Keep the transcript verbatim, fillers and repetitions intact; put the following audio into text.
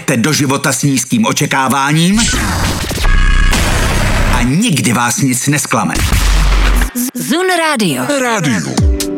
jdete do života s nízkým očekáváním a nikdy vás nic nesklame. Zun Radio. Rádio.